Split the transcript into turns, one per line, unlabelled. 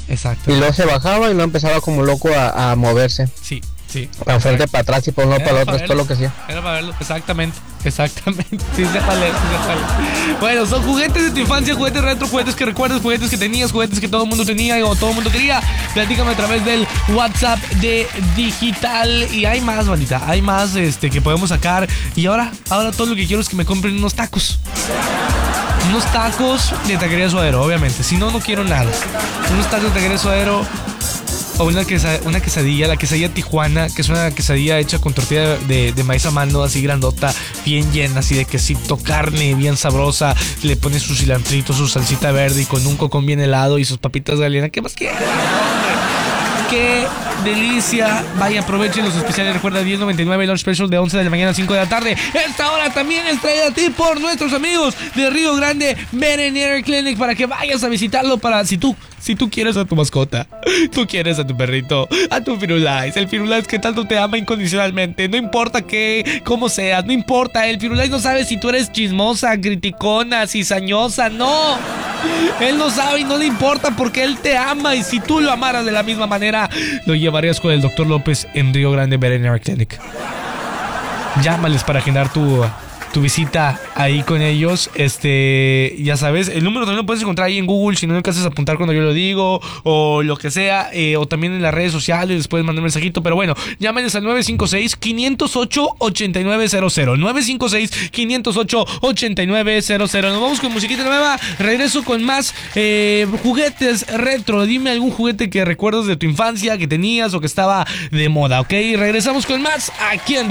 Exacto.
Y luego se bajaba y luego empezaba como loco a moverse.
Sí.
Para frente, para atrás y por un lado para el otro, es todo lo que hacía.
Era para verlo, exactamente. Sí, déjale. Bueno, son juguetes de tu infancia, juguetes retro, juguetes que recuerdas, juguetes que tenías, juguetes que todo el mundo tenía o todo el mundo quería. Platícame a través del WhatsApp de Digital. Y hay más, bandita, hay más que podemos sacar. Y ahora todo lo que quiero es que me compren unos tacos. Unos tacos de Taquería Suadero, obviamente. Si no, no quiero nada. Unos tacos de Taquería Suadero. O una quesadilla, la quesadilla Tijuana, que es una quesadilla hecha con tortilla de maíz a mano, así grandota, bien llena, así de quesito, carne bien sabrosa. Le pones su cilantrito, su salsita verde y con un cocón bien helado y sus papitas galenas. ¿Qué más quieres? ¡Qué delicia! Vaya, aprovechen los especiales. Recuerda, 10.99 Lunch Special de 11 de la mañana a 5 de la tarde. Esta hora también es traída a ti por nuestros amigos de Río Grande Veterinary Clinic, para que vayas a visitarlo. Para si tú quieres a tu mascota, tú quieres a tu perrito, a tu Firulais, el Firulais que tanto te ama incondicionalmente, no importa cómo seas, no importa. El Firulais no sabe si tú eres chismosa, criticona, cizañosa, no. Él no sabe y no le importa porque él te ama, y si tú lo amaras de la misma manera, lo llevarías con el Dr. López en Río Grande Veterinary Clinic. Llámales para agendar tu visita ahí con ellos. Ya sabes, el número también lo puedes encontrar ahí en Google, si no lo alcanzas a apuntar cuando yo lo digo o lo que sea, o también en las redes sociales les puedes mandar un mensajito. Pero bueno, llámenles al 956-508-8900 956-508-8900. Nos vamos con musiquita nueva. Regreso con más juguetes retro. Dime algún juguete que recuerdas de tu infancia, que tenías o que estaba de moda, ¿ok? Regresamos con más aquí en